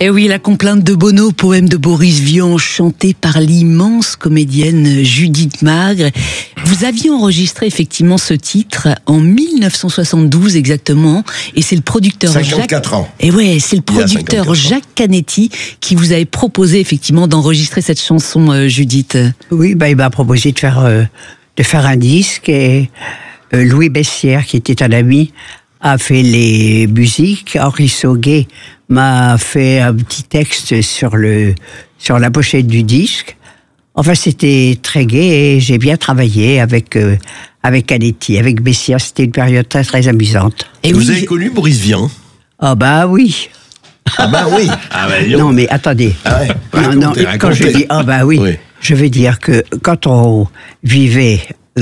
Et oui, la complainte de Bono, poème de Boris Vian, chanté par l'immense comédienne Judith Magre. Vous aviez enregistré effectivement ce titre en 1972 exactement, et c'est le producteur 54 ans. Et ouais, c'est le producteur Jacques Canetti qui vous avait proposé effectivement d'enregistrer cette chanson, Judith. Oui, il m'a proposé de faire un disque, et Louis Bessières, qui était un ami, a fait les musiques. Henri Sauguet m'a fait un petit texte sur la pochette du disque. Enfin, c'était très gai et j'ai bien travaillé avec Canetti, avec Bessières. C'était une période très très amusante. Et vous avez connu Boris Vian? Ah bah oui. Ah bah oui. Ah bah, non mais attendez. Ah ouais. Racontez. Quand je dis ah bah oui, je veux dire que quand on vivait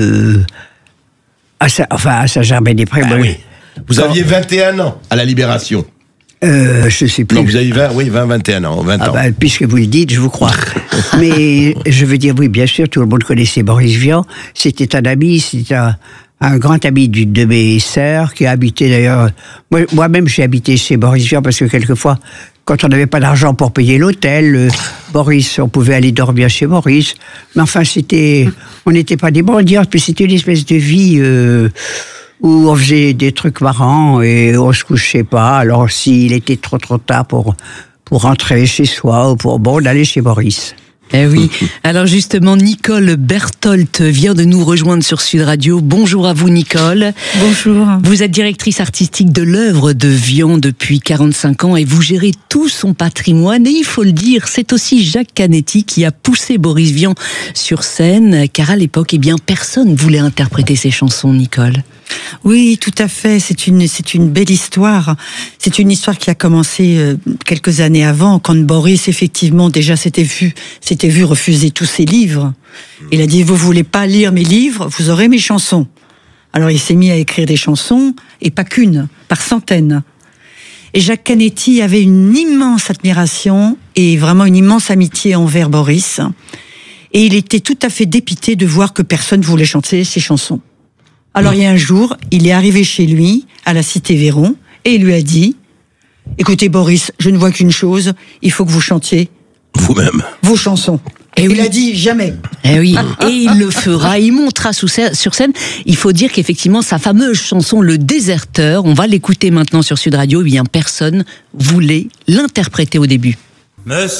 à Saint-Germain-des-Prés, oui. Vous aviez 21 ans à la Libération. Je sais plus. Non, vous avez 21 ans. 20 ans. Puisque vous le dites, je vous crois. Mais je veux dire, oui, bien sûr, tout le monde connaissait Boris Vian. C'était un ami, c'était un grand ami d'une de mes sœurs qui habitait d'ailleurs. Moi-même, j'ai habité chez Boris Vian parce que quelquefois, quand on n'avait pas d'argent pour payer l'hôtel, Boris, on pouvait aller dormir chez Boris. Mais enfin, on n'était pas des mendiants, puis c'était une espèce de vie où on faisait des trucs marrants et on se couchait pas. Alors, s'il était trop tard pour rentrer chez soi, ou on allait chez Boris. Eh oui. Alors justement, Nicole Bertholt vient de nous rejoindre sur Sud Radio. Bonjour à vous, Nicole. Bonjour. Vous êtes directrice artistique de l'œuvre de Vian depuis 45 ans et vous gérez tout son patrimoine. Et il faut le dire, c'est aussi Jacques Canetti qui a poussé Boris Vian sur scène, car à l'époque, personne ne voulait interpréter ses chansons, Nicole. Oui, tout à fait. C'est une belle histoire. C'est une histoire qui a commencé quelques années avant, quand Boris, effectivement, déjà s'était vu refuser tous ses livres. Il a dit, vous voulez pas lire mes livres, vous aurez mes chansons. Alors il s'est mis à écrire des chansons, et pas qu'une, par centaines. Et Jacques Canetti avait une immense admiration et vraiment une immense amitié envers Boris. Et il était tout à fait dépité de voir que personne ne voulait chanter ses chansons. Alors il y a un jour, il est arrivé chez lui, à la Cité Véron, et il lui a dit, écoutez Boris, je ne vois qu'une chose, il faut que vous chantiez vous-même vos chansons. Et il a dit jamais. Eh oui, et il le fera, il montera sur scène. Il faut dire qu'effectivement, sa fameuse chanson Le Déserteur, on va l'écouter maintenant sur Sud Radio, personne voulait l'interpréter au début. Monsieur